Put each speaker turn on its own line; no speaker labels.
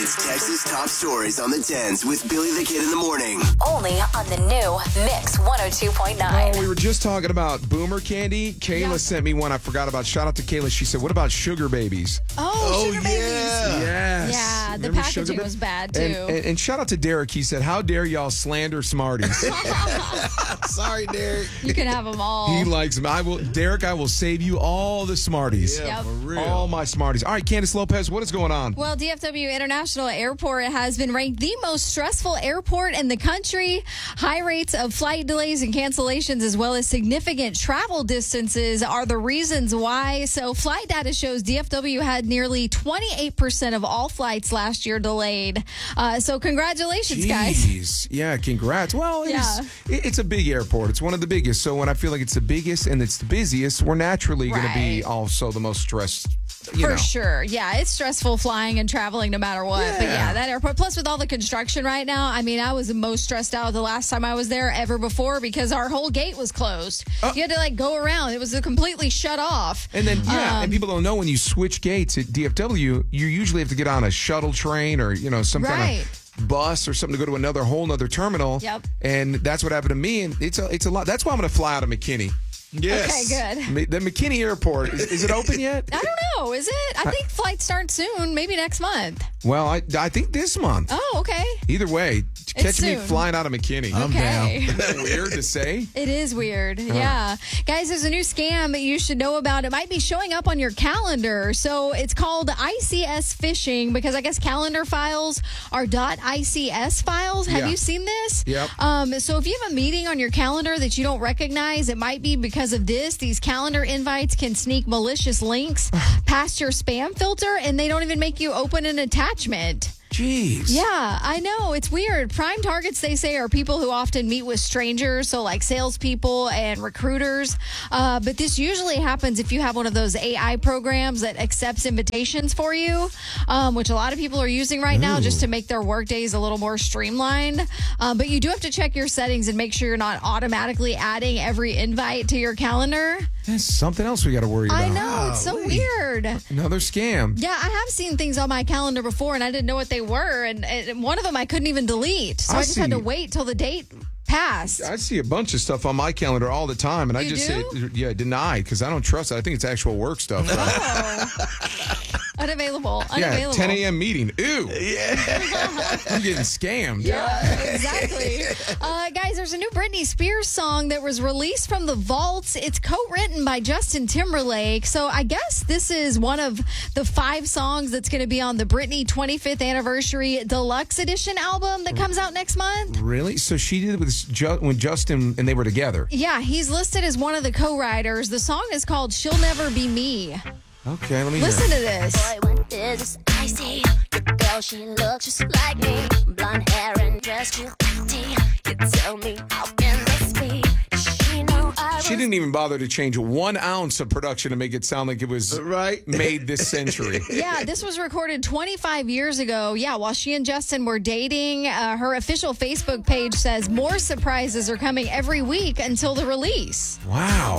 It's Texas Top Stories on the 10s with Billy the Kid in the morning.
Only on the new Mix 102.9.
Oh, we were just talking about Boomer candy. Kayla sent me one I forgot about. Shout out to Kayla. She said, what about sugar babies?
Sugar babies.
Yes.
Yeah, the
Remember
packaging
sugar
was bad, too.
And shout out to Derek. He said, how dare y'all slander Smarties?
Sorry, Derek.
You can have them all.
He likes them. Derek, I will save you all the Smarties.
Yeah,
Yep.
for real.
All my Smarties. All right, Candace Lopez, what is going on?
Well, DFW International Airport has been ranked the most stressful airport in the country. High rates of flight delays and cancellations, as well as significant travel distances, are the reasons why. So, flight data shows DFW had nearly 28% of all flights last year delayed. So, congratulations, guys.
Jeez. Yeah, congrats. Well, it's a big airport. It's one of the biggest. So when I feel like it's the biggest and it's the busiest, we're naturally going to be
Right.
also the most stressed.
For sure. Yeah, it's stressful flying and traveling no matter what. But yeah, that airport, plus with all the construction right now, I mean, I was the most stressed out the last time I was there ever before because our whole gate was closed. You had to go around. It was completely shut off.
And then, and people don't know when you switch gates at DFW, you usually have to get on a shuttle train or, some kind of bus or something to go to another whole nother terminal.
Yep.
And that's what happened to me. And it's a lot. That's why I'm going to fly out of McKinney.
Yes.
Okay, good.
The McKinney Airport, is it open yet?
I don't know. Is it? I think flights start soon, maybe next month.
Well, I think this month.
Oh, okay.
Either way, catch me
soon.
flying out of McKinney.
I'm down.
Isn't that weird to say?
It is weird. Yeah. Guys, there's a new scam that you should know about. It might be showing up on your calendar. So it's called ICS phishing because I guess calendar files are .ics files. Have you seen this?
Yep.
So if you have a meeting on your calendar that you don't recognize, it might be because of this. These calendar invites can sneak malicious links past your spam filter, and they don't even make you open an attachment.
Jeez.
Yeah, I know. It's weird. Prime targets, they say, are people who often meet with strangers, so like salespeople and recruiters. But this usually happens if you have one of those AI programs that accepts invitations for you, which a lot of people are using right now just to make their work days a little more streamlined. But you do have to check your settings and make sure you're not automatically adding every invite to your calendar.
That's something else we got to worry about.
I know. It's so weird.
Another scam.
Yeah, I have seen things on my calendar before, and I didn't know what they were. And one of them I couldn't even delete. So I just had to wait till the date passed.
I see a bunch of stuff on my calendar all the time, and I just say, deny, because I don't trust it. I think it's actual work stuff.
Unavailable.
10 a.m. meeting. Ew. I'm getting scammed.
Yeah, exactly. Guys, there's a new Britney Spears song that was released from the vaults. It's co-written by Justin Timberlake. So I guess this is one of the 5 songs that's going to be on the Britney 25th Anniversary Deluxe Edition album that comes out next month.
Really? So she did it with when Justin and they were together.
Yeah, he's listed as one of the co-writers. The song is called She'll Never Be Me.
Okay, let me hear
Listen
it.
to this.
Boy, what is icy? Your girl, she looks just like me. Blonde hair and dress too pretty. You tell me, how can this be? Does she know
She didn't even bother to change 1 ounce of production to make it sound like it was made this century.
Yeah, this was recorded 25 years ago. Yeah, while she and Justin were dating, her official Facebook page says more surprises are coming every week until the release.
Wow.